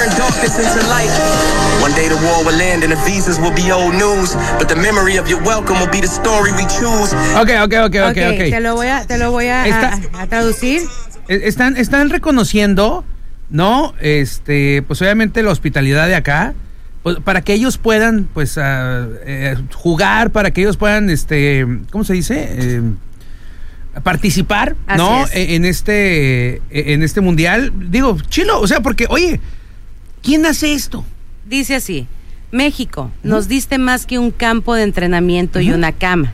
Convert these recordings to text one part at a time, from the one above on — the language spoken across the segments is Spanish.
turn darkness into light. One day the war will end and the visas will be old news, but the memory of your welcome will be the story we choose. Okay. Te lo voy a traducir. Están reconociendo, ¿no? Pues obviamente la hospitalidad de acá, pues, para que ellos puedan, pues, jugar, para que ellos puedan, ¿cómo se dice? Participar, así ¿no? es. En este mundial. Digo, chilo, o sea, porque, oye, ¿quién hace esto? Dice así: México, nos diste más que un campo de entrenamiento y una cama.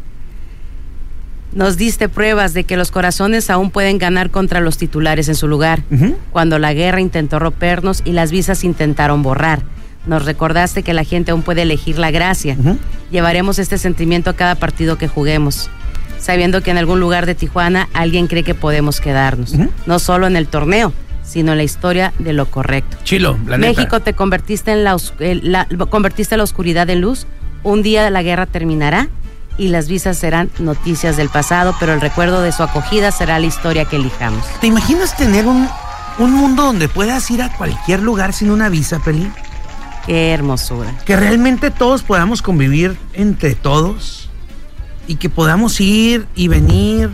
Nos diste pruebas de que los corazones aún pueden ganar contra los titulares en su lugar. Cuando la guerra intentó rompernos y las visas intentaron borrar, nos recordaste que la gente aún puede elegir la gracia. Llevaremos este sentimiento a cada partido que juguemos, sabiendo que en algún lugar de Tijuana alguien cree que podemos quedarnos, no solo en el torneo, sino en la historia de lo correcto. Chilo, la neta. México, te convertiste convertiste la oscuridad en luz. Un día la guerra terminará y las visas serán noticias del pasado, pero el recuerdo de su acogida será la historia que elijamos. ¿Te imaginas tener un mundo donde puedas ir a cualquier lugar sin una visa, Peli? Qué hermosura. Que realmente todos podamos convivir entre todos y que podamos ir y venir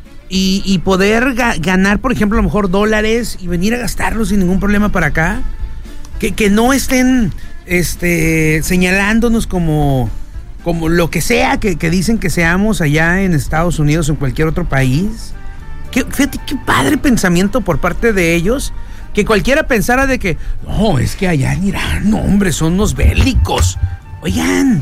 y poder ganar, por ejemplo, a lo mejor dólares y venir a gastarlos sin ningún problema para acá. Que no estén señalándonos como lo que sea que dicen que seamos allá en Estados Unidos o en cualquier otro país. Fíjate qué padre pensamiento por parte de ellos, que cualquiera pensara de que no, es que allá en Irán, no, hombre, son unos bélicos. Oigan,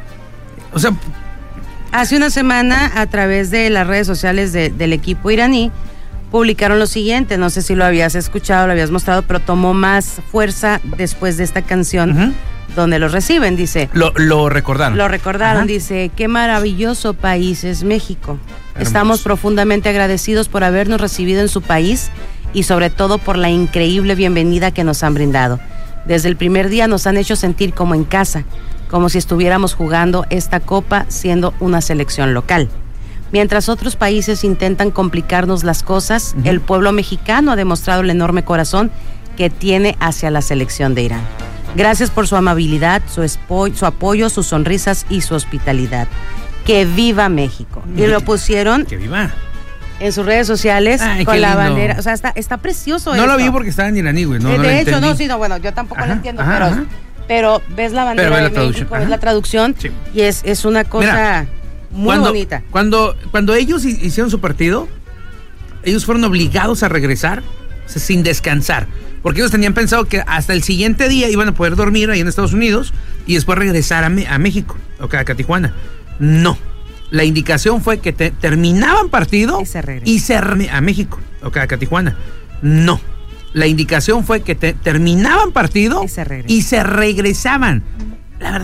o sea, hace una semana, a través de las redes sociales del equipo iraní, publicaron lo siguiente. No sé si lo habías escuchado, lo habías mostrado, pero tomó más fuerza después de esta canción, donde los reciben. Dice, lo recordaron. Lo recordaron. Dice: qué maravilloso país es México. Hermoso. Estamos profundamente agradecidos por habernos recibido en su país y sobre todo por la increíble bienvenida que nos han brindado. Desde el primer día nos han hecho sentir como en casa, como si estuviéramos jugando esta copa siendo una selección local. Mientras otros países intentan complicarnos las cosas, el pueblo mexicano ha demostrado el enorme corazón que tiene hacia la selección de Irán. Gracias por su amabilidad, su apoyo, sus sonrisas y su hospitalidad. ¡Que viva México! Y lo pusieron ¡que viva! En sus redes sociales. Ay, con la lindo. bandera. O sea, está precioso. No esto. lo vi porque estaba en iraní, güey. De hecho, bueno, yo tampoco lo entiendo, pero ves la bandera de México, ves la traducción, sí. Y es una cosa muy bonita. Cuando ellos hicieron su partido, ellos fueron obligados a regresar, o sea, sin descansar, porque ellos tenían pensado que hasta el siguiente día iban a poder dormir ahí en Estados Unidos y después regresar a México, o acá a Tijuana. No. La indicación fue que terminaban partido y se a México, o acá a Tijuana. No. La indicación fue que terminaban partido y se regresaban.